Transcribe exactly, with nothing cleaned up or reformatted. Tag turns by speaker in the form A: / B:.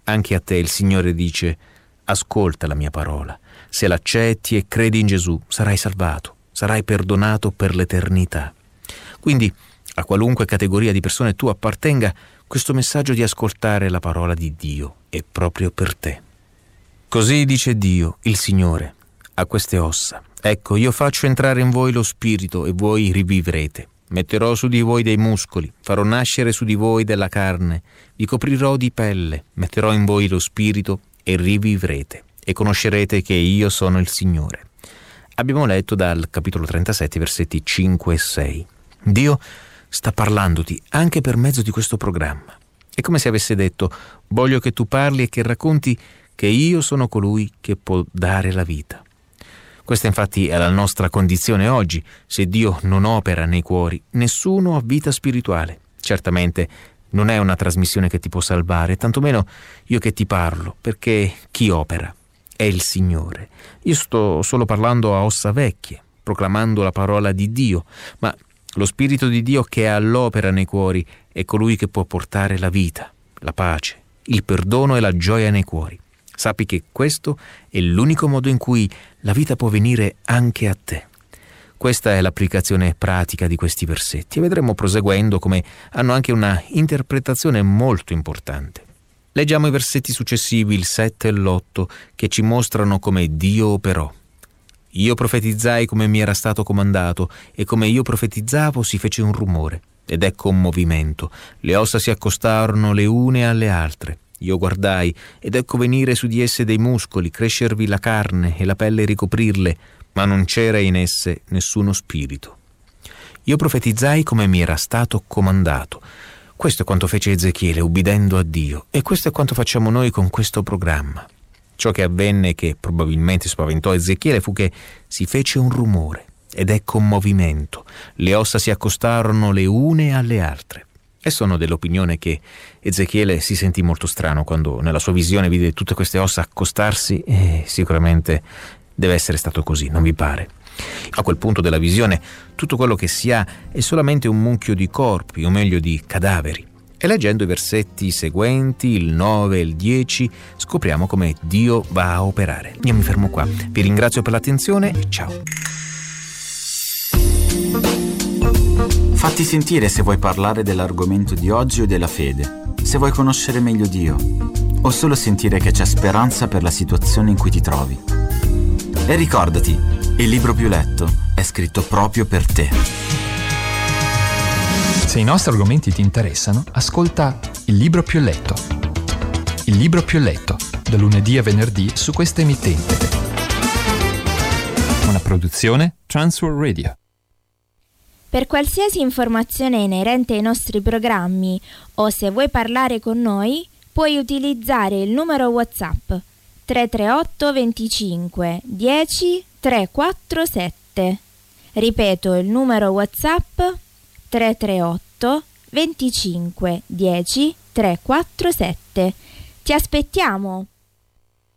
A: Anche a te il Signore dice: ascolta la mia parola. Se l'accetti e credi in Gesù, sarai salvato, sarai perdonato per l'eternità. Quindi, a qualunque categoria di persone tu appartenga, questo messaggio di ascoltare la parola di Dio è proprio per te. Così dice Dio, il Signore, a queste ossa: ecco, io faccio entrare in voi lo spirito e voi rivivrete. Metterò su di voi dei muscoli, farò nascere su di voi della carne, vi coprirò di pelle, metterò in voi lo spirito e rivivrete, e conoscerete che io sono il Signore. Abbiamo letto dal capitolo trentasette, versetti cinque e sei. Dio sta parlandoti anche per mezzo di questo programma. È come se avesse detto: voglio che tu parli e che racconti che io sono colui che può dare la vita. Questa infatti è la nostra condizione oggi. Se Dio non opera nei cuori, nessuno ha vita spirituale. Certamente non è una trasmissione che ti può salvare, tantomeno io che ti parlo, perché chi opera è il Signore. Io sto solo parlando a ossa vecchie, proclamando la parola di Dio, ma lo Spirito di Dio che è all'opera nei cuori è colui che può portare la vita, la pace, il perdono e la gioia nei cuori. Sappi che questo è l'unico modo in cui la vita può venire anche a te. Questa è l'applicazione pratica di questi versetti e vedremo proseguendo come hanno anche una interpretazione molto importante. Leggiamo i versetti successivi, il sette e l'otto, che ci mostrano come Dio operò. Io profetizzai come mi era stato comandato, e come io profetizzavo si fece un rumore, ed ecco un movimento. Le ossa si accostarono le une alle altre. Io guardai, ed ecco venire su di esse dei muscoli, crescervi la carne e la pelle ricoprirle, ma non c'era in esse nessuno spirito. Io profetizzai come mi era stato comandato. Questo è quanto fece Ezechiele, ubbidendo a Dio, e questo è quanto facciamo noi con questo programma. Ciò che avvenne, che probabilmente spaventò Ezechiele, fu che si fece un rumore, ed ecco un movimento. Le ossa si accostarono le une alle altre. E sono dell'opinione che Ezechiele si sentì molto strano quando nella sua visione vide tutte queste ossa accostarsi, e sicuramente deve essere stato così, non vi pare? A quel punto della visione tutto quello che si ha è solamente un mucchio di corpi, o meglio di cadaveri. E leggendo i versetti seguenti, il nove e il dieci, scopriamo come Dio va a operare. Io mi fermo qua, vi ringrazio per l'attenzione e ciao.
B: Fatti sentire se vuoi parlare dell'argomento di oggi o della fede, se vuoi conoscere meglio Dio, o solo sentire che c'è speranza per la situazione in cui ti trovi. E ricordati, il libro più letto è scritto proprio per te.
C: Se i nostri argomenti ti interessano, ascolta Il libro più letto. Il libro più letto, da lunedì a venerdì su questa emittente. Una produzione Transworld Radio.
D: Per qualsiasi informazione inerente ai nostri programmi o se vuoi parlare con noi, puoi utilizzare il numero WhatsApp tre tre otto venticinque dieci trequarantasette. Ripeto il numero WhatsApp tre tre otto venticinque dieci trequarantasette. Ti aspettiamo!